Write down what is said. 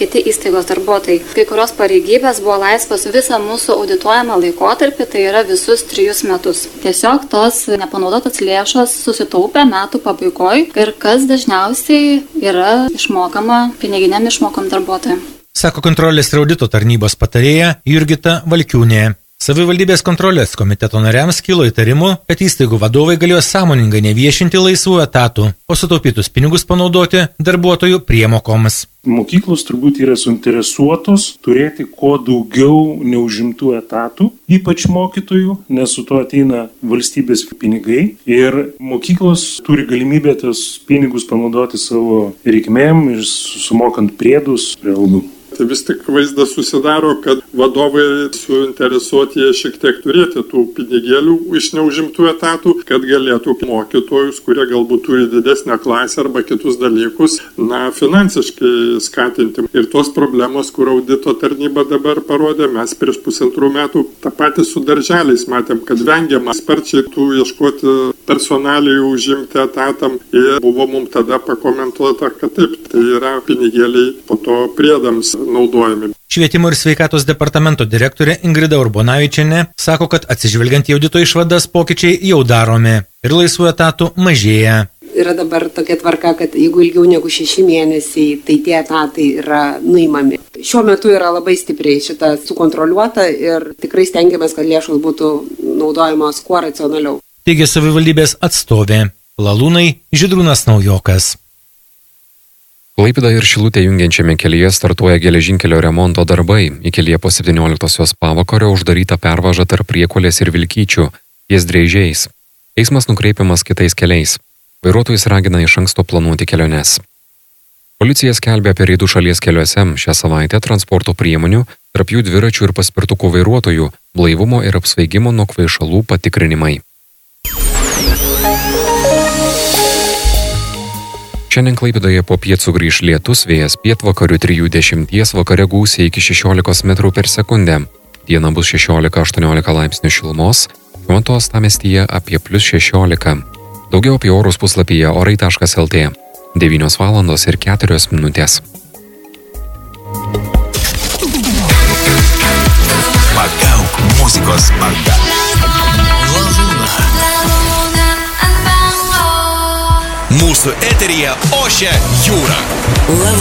kiti įstaigos darbuotojai. Kai kurios pareigybės buvo laisvos visą mūsų audituojamą laikotarpį, tai yra visus 3 metus. Tiesiog tos nepanaudotos lėšos susitaupė metų pabaigoj ir kas dažniausiai yra išmokama piniginiam išmokom darbuotojams. Sako kontrolės ir audito tarnybos patarėja Jurgita Valkiūnė. Savivaldybės kontrolės komiteto nariams kilo įtarimų, kad įstaigų vadovai galėjo sąmoningai neviešinti laisvų etatų, o sutaupytus pinigus panaudoti darbuotojų priemokoms. Mokyklos turbūt yra suinteresuotos turėti kuo daugiau neužimtų etatų, ypač mokytojų, nes su to ateina valstybės pinigai ir mokyklos turi galimybę tas pinigus panaudoti savo reikmėm ir sumokant priedus prie algų. Tai vis tik vaizdas susidaro, kad vadovai suinteresuoti šiek tiek turėti tų pinigėlių iš neužimtų etatų, kad galėtų mokytojus, kurie galbūt turi didesnę klasę arba kitus dalykus, finansiškai skatinti. Ir tos problemos, kur audito tarnyba dabar parodė, mes prieš 1,5 metų tą patį su darželiais matėm, kad vengiama sparčiai tų ieškoti personalijų užimti etatam. Ir buvo mums tada pakomentuota, kad taip, tai yra pinigėliai po to priedams naudojami. Švietimo ir sveikatos departamento direktorė Ingrida Urbonavičienė sako, kad atsižvelgiant į audito išvadas pokyčiai jau daromi ir laisvų etatų mažėja. Yra dabar tokia tvarka, kad jeigu ilgiau negu 6 mėnesiai, tai tie etatai yra nuimami. Šiuo metu yra labai stipriai šita sukontroliuota ir tikrai stengiamės, kad lėšos būtų naudojamos kuo racionaliau. Teigia savivaldybės atstovė. Lalūnai Žydrūnas Naujokas. Klaipėdą ir Šilutę jungiančiame kelyje startuoja geležinkelio remonto darbai. Iki Liepos 17 pavakario uždaryta pervaža tarp Priekulės ir Vilkyčių, ties Dreižiais. Eismas nukreipiamas kitais keliais. Vairuotojus ragina iš anksto planuoti keliones. Policija skelbia apie reidų šalies keliuose šią savaitę transporto priemonių, tarp jų dviračių ir paspirtukų vairuotojų, blaivumo ir apsvaigimo nuo kvaišalų patikrinimai. Šiandien Klaipėdoje po pietų sugrįš lietus, vėjas pietvakarių 3-10, vakare gūsiai iki 16 metrų per sekundę. Diena bus 16-18 laipsnių šilumos, šiuo metu uostamiestyje apie +16. Daugiau apie orus puslapyje orai.lt. 9:04. Pagauk muzikos banga. Mūsų eteryje ošia jūra.